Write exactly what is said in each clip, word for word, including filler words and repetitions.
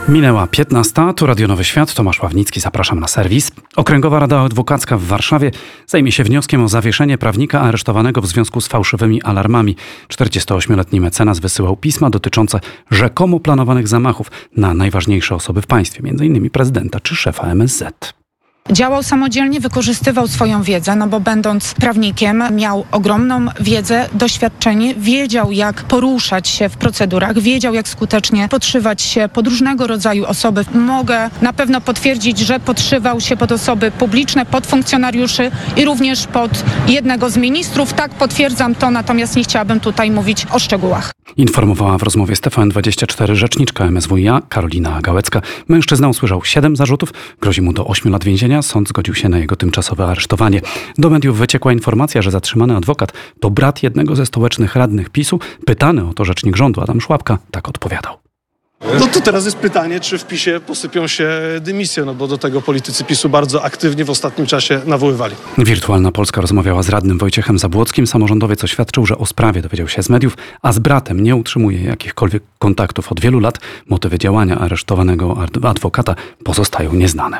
Minęła piętnasta, tu Radio Nowy Świat, Tomasz Ławnicki, zapraszam na serwis. Okręgowa Rada Adwokacka w Warszawie zajmie się wnioskiem o zawieszenie prawnika aresztowanego w związku z fałszywymi alarmami. czterdziestoośmioletni mecenas wysyłał pisma dotyczące rzekomo planowanych zamachów na najważniejsze osoby w państwie, między innymi prezydenta czy szefa M S Z. Działał samodzielnie, wykorzystywał swoją wiedzę, no bo będąc prawnikiem miał ogromną wiedzę, doświadczenie, wiedział jak poruszać się w procedurach, wiedział jak skutecznie podszywać się pod różnego rodzaju osoby. Mogę na pewno potwierdzić, że podszywał się pod osoby publiczne, pod funkcjonariuszy i również pod jednego z ministrów. Tak, potwierdzam to, natomiast nie chciałabym tutaj mówić o szczegółach. Informowała w rozmowie z T V N dwadzieścia cztery rzeczniczka M S W iA Karolina Gałecka. Mężczyzna usłyszał siedem zarzutów, grozi mu do ośmiu lat więzienia. Sąd zgodził się na jego tymczasowe aresztowanie. Do mediów wyciekła informacja, że zatrzymany adwokat to brat jednego ze stołecznych radnych PiSu. Pytany o to rzecznik rządu Adam Szłapka tak odpowiadał. No to teraz jest pytanie, czy w PiSie posypią się dymisje, no bo do tego politycy PiSu bardzo aktywnie w ostatnim czasie nawoływali. Wirtualna Polska rozmawiała z radnym Wojciechem Zabłockim. Samorządowiec oświadczył, że o sprawie dowiedział się z mediów, a z bratem nie utrzymuje jakichkolwiek kontaktów od wielu lat. Motywy działania aresztowanego adwokata pozostają nieznane.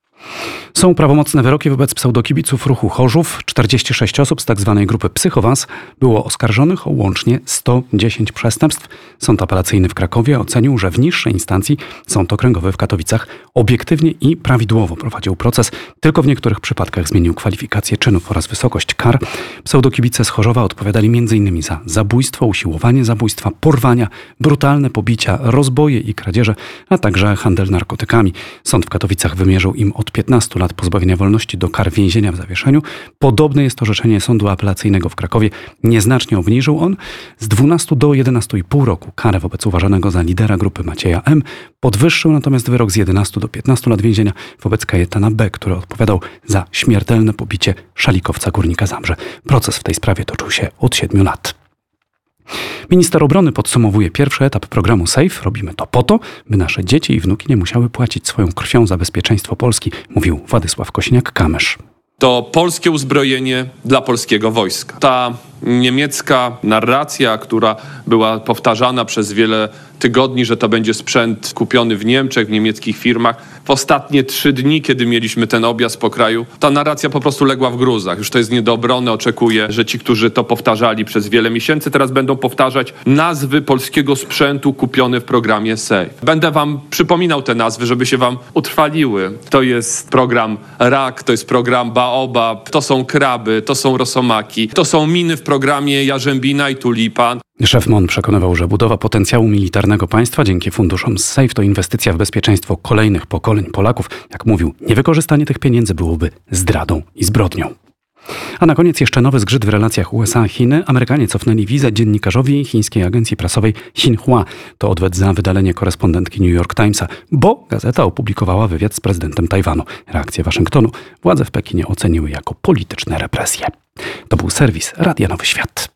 Są prawomocne wyroki wobec pseudokibiców ruchu Chorzów. czterdzieści sześć osób z tzw. grupy Psychowans było oskarżonych o łącznie sto dziesięć przestępstw. Sąd apelacyjny w Krakowie ocenił, że w niższej instancji Sąd Okręgowy w Katowicach obiektywnie i prawidłowo prowadził proces. Tylko w niektórych przypadkach zmienił kwalifikacje czynów oraz wysokość kar. Pseudokibice z Chorzowa odpowiadali między innymi za zabójstwo, usiłowanie zabójstwa, porwania, brutalne pobicia, rozboje i kradzieże, a także handel narkotykami. Sąd w Katowicach wymierzył im od piętnastu lat pozbawienia wolności do kar więzienia w zawieszeniu. Podobne jest orzeczenie Sądu Apelacyjnego w Krakowie. Nieznacznie obniżył on z dwunastu do jedenastu i pół roku karę wobec uważanego za lidera grupy Macieja M. Podwyższył natomiast wyrok z jedenastu do piętnastu lat więzienia wobec Kajetana B., który odpowiadał za śmiertelne pobicie szalikowca Górnika Zabrze. Proces w tej sprawie toczył się od siedmiu lat. Minister obrony podsumowuje pierwszy etap programu SAFE. Robimy to po to, by nasze dzieci i wnuki nie musiały płacić swoją krwią za bezpieczeństwo Polski, mówił Władysław Kosiniak-Kamysz. To polskie uzbrojenie dla polskiego wojska. Ta niemiecka narracja, która była powtarzana przez wiele tygodni, że to będzie sprzęt kupiony w Niemczech, w niemieckich firmach. W ostatnie trzy dni, kiedy mieliśmy ten objazd po kraju, ta narracja po prostu legła w gruzach. Już to jest nie do obrony. Oczekuję, że ci, którzy to powtarzali przez wiele miesięcy, teraz będą powtarzać nazwy polskiego sprzętu kupiony w programie SAFE. Będę wam przypominał te nazwy, żeby się wam utrwaliły. To jest program rak, to jest program Baobab, to są kraby, to są rosomaki, to są miny w programie Jarzębina i Tulipan. Szef M O N przekonywał, że budowa potencjału militarnego państwa dzięki funduszom z SAFE to inwestycja w bezpieczeństwo kolejnych pokoleń Polaków. Jak mówił, niewykorzystanie tych pieniędzy byłoby zdradą i zbrodnią. A na koniec jeszcze nowy zgrzyt w relacjach U S A-Chiny. Amerykanie cofnęli wizę dziennikarzowi chińskiej agencji prasowej Xinhua. To odwet za wydalenie korespondentki New York Timesa, bo gazeta opublikowała wywiad z prezydentem Tajwanu. Reakcje Waszyngtonu władze w Pekinie oceniły jako polityczne represje. To był serwis Radia Nowy Świat.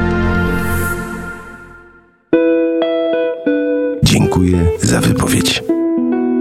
Dziękuję za wypowiedź.